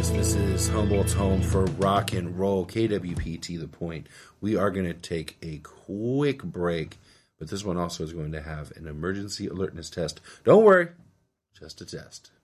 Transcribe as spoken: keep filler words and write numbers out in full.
This is Humboldt's home for rock and roll, K W P T The Point. We are going to take a quick break, but this one also is going to have an emergency alertness test. Don't worry, just a test.